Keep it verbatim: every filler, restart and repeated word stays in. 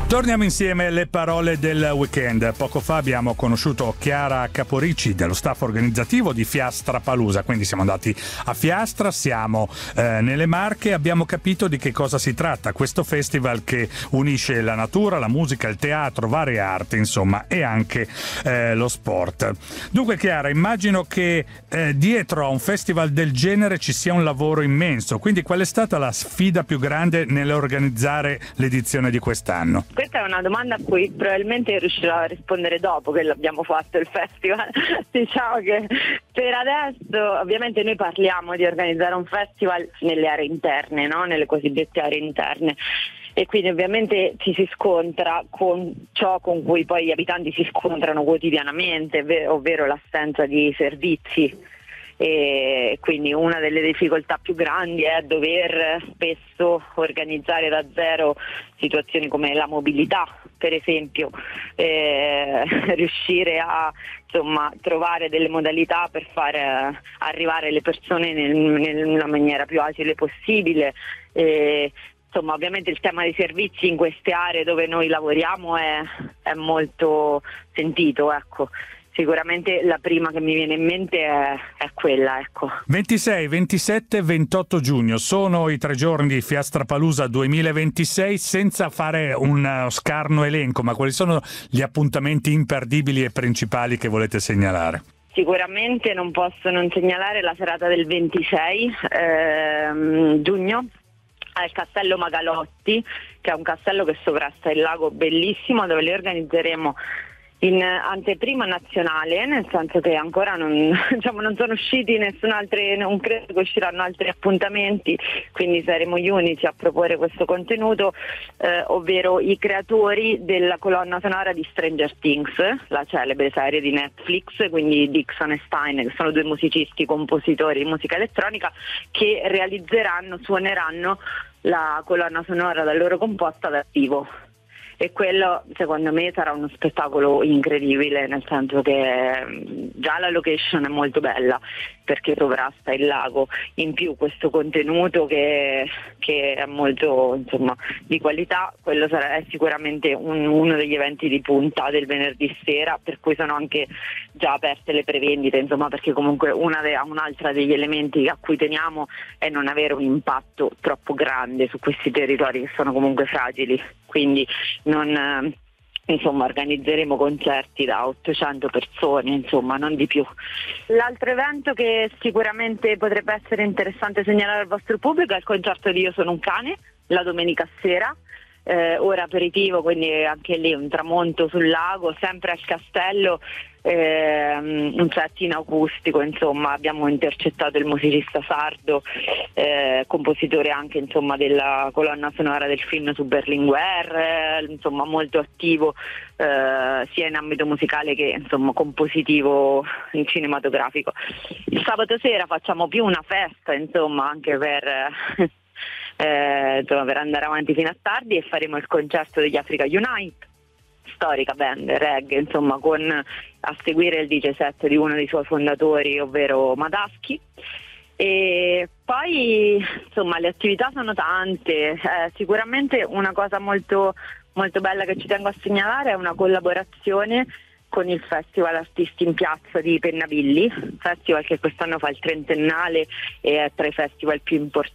Torniamo insieme alle parole del weekend. Poco fa abbiamo conosciuto Chiara Caporicci dello staff organizzativo di Fiastrapalooza, quindi siamo andati a Fiastra, siamo eh, nelle Marche, abbiamo capito di che cosa si tratta, questo festival che unisce la natura, la musica, il teatro, varie arti, insomma, e anche eh, lo sport. Dunque Chiara, immagino che eh, dietro a un festival del genere ci sia un lavoro immenso, quindi qual è stata la sfida più grande nell'organizzare l'edizione di quest'anno? Questa è una domanda a cui probabilmente riuscirò a rispondere dopo che l'abbiamo fatto il festival. Diciamo che per adesso ovviamente noi parliamo di organizzare un festival nelle aree interne, no? Nelle cosiddette aree interne. E quindi ovviamente ci si scontra con ciò con cui poi gli abitanti si scontrano quotidianamente, ovvero l'assenza di servizi. E quindi una delle difficoltà più grandi è dover spesso organizzare da zero situazioni come la mobilità, per esempio, eh, riuscire a insomma trovare delle modalità per far eh, arrivare le persone nel, nella maniera più agile possibile. Eh, Insomma, ovviamente il tema dei servizi in queste aree dove noi lavoriamo è, è molto sentito, ecco. Sicuramente la prima che mi viene in mente è, è quella, ecco. ventisei, ventisette, ventotto giugno sono i tre giorni di Fiastrapalooza duemilaventisei, senza fare un scarno elenco, ma quali sono gli appuntamenti imperdibili e principali che volete segnalare? Sicuramente non posso non segnalare la serata del ventisei ehm, giugno al Castello Magalotti, che è un castello che sovrasta il lago, bellissimo, dove li organizzeremo in anteprima nazionale, nel senso che ancora non, diciamo, non sono usciti nessun altri, non credo che usciranno altri appuntamenti, quindi saremo gli unici a proporre questo contenuto, eh, ovvero i creatori della colonna sonora di Stranger Things, la celebre serie di Netflix, quindi Dixon e Stein, che sono due musicisti, compositori di musica elettronica, che realizzeranno, suoneranno la colonna sonora da loro composta dal vivo. E quello secondo me sarà uno spettacolo incredibile, nel senso che già la location è molto bella perché sovrasta il lago, in più questo contenuto che, che è molto insomma di qualità, quello sarà è sicuramente un, uno degli eventi di punta del venerdì sera, per cui sono anche già aperte le prevendite, insomma, perché comunque una de, un'altra degli elementi a cui teniamo è non avere un impatto troppo grande su questi territori che sono comunque fragili, quindi non eh, insomma organizzeremo concerti da ottocento persone, insomma, non di più. L'altro evento che sicuramente potrebbe essere interessante segnalare al vostro pubblico è il concerto di Io sono un cane, la domenica sera, eh, ora aperitivo, quindi anche lì un tramonto sul lago, sempre al castello, eh, un set in acustico, insomma, abbiamo intercettato il musicista sardo, eh, compositore anche insomma della colonna sonora del film su Berlinguer, eh, insomma molto attivo eh, sia in ambito musicale che insomma compositivo in cinematografico. Il sabato sera facciamo più una festa, insomma, anche per eh, insomma, per andare avanti fino a tardi, e faremo il concerto degli Africa Unite, storica band reggae, insomma, con a seguire il D J set di uno dei suoi fondatori, ovvero Madaschi. E poi insomma le attività sono tante, eh, sicuramente una cosa molto, molto bella che ci tengo a segnalare è una collaborazione con il Festival Artisti in Piazza di Pennavilli, festival che quest'anno fa il trentennale e è tra i festival più importanti